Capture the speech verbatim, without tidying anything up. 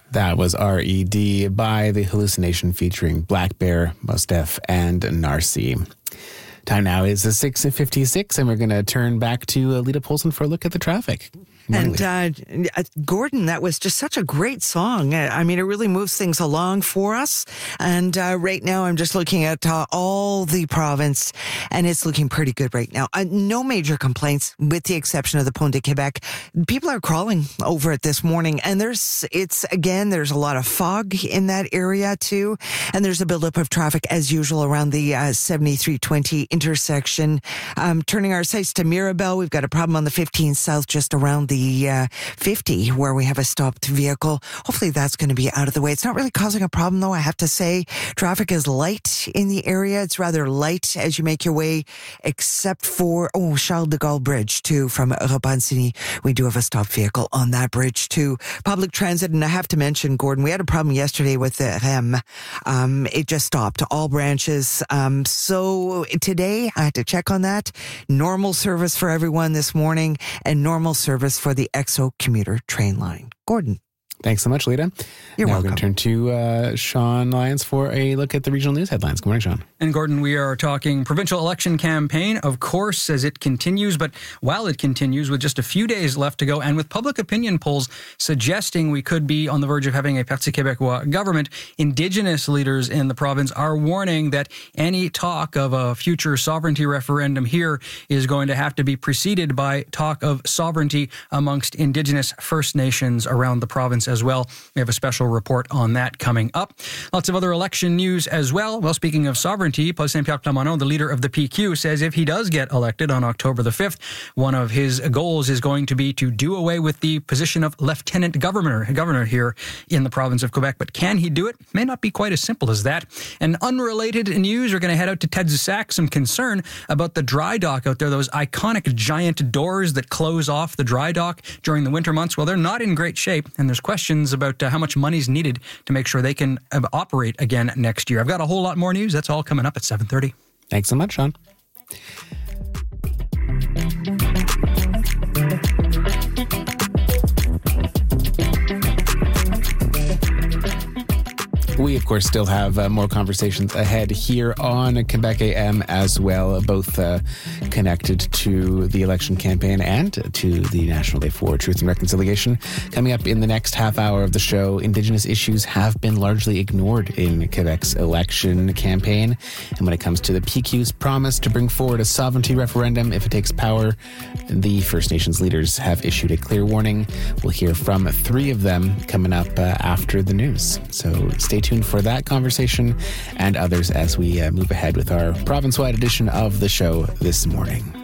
That was R E D by The Hallucination featuring Black Bear, Mos Def, and Narcy. Time now is six fifty-six, and we're going to turn back to uh, Lita Polson for a look at the traffic. And uh, Gordon, that was just such a great song. I mean, it really moves things along for us. And uh, right now, I'm just looking at uh, all the province, and it's looking pretty good right now. Uh, no major complaints, with the exception of the Pont de Quebec. People are crawling over it this morning, and there's it's again there's a lot of fog in that area too, and there's a buildup of traffic as usual around the uh, seventy-three twenty intersection. Um, turning our sights to Mirabel, we've got a problem on the fifteen South, just around the Uh, fifty, where we have a stopped vehicle. Hopefully that's going to be out of the way. It's not really causing a problem, though, I have to say. Traffic is light in the area. It's rather light as you make your way, except for, oh, Charles de Gaulle Bridge, too, from Repentigny. We do have a stopped vehicle on that bridge, too. Public transit, and I have to mention, Gordon, we had a problem yesterday with the R E M. Um, it just stopped, all branches. Um, so today, I had to check on that. Normal service for everyone this morning, and normal service for the Exo commuter train line. Gordon. Thanks so much, Lita. You're now welcome. We're going to turn to uh, Sean Lyons for a look at the regional news headlines. Good morning, Sean. And Gordon, we are talking provincial election campaign, of course, as it continues. But while it continues, with just a few days left to go, and with public opinion polls suggesting we could be on the verge of having a Parti Québécois government, Indigenous leaders in the province are warning that any talk of a future sovereignty referendum here is going to have to be preceded by talk of sovereignty amongst Indigenous First Nations around the province as well. We have a special report on that coming up. Lots of other election news as well. Well, speaking of sovereignty, Paul Saint-Pierre Plamondon, the leader of the P Q, says if he does get elected on October the fifth, one of his goals is going to be to do away with the position of lieutenant governor, governor here in the province of Quebec. But can he do it? May not be quite as simple as that. And unrelated news, we're going to head out to Tadoussac. Some concern about the dry dock out there, those iconic giant doors that close off the dry dock during the winter months. Well, they're not in great shape, and there's questions about uh, how much money is needed to make sure they can uh, operate again next year. I've got a whole lot more news. That's all coming up at seven thirty. Thanks so much, Sean. We, of course, still have uh, more conversations ahead here on Quebec A M as well, both uh, connected to the election campaign and to the National Day for Truth and Reconciliation. Coming up in the next half hour of the show, Indigenous issues have been largely ignored in Quebec's election campaign. And when it comes to the P Q's promise to bring forward a sovereignty referendum if it takes power, the First Nations leaders have issued a clear warning. We'll hear from three of them coming up uh, after the news. So stay tuned for that conversation and others as we uh, move ahead with our province-wide edition of the show this morning.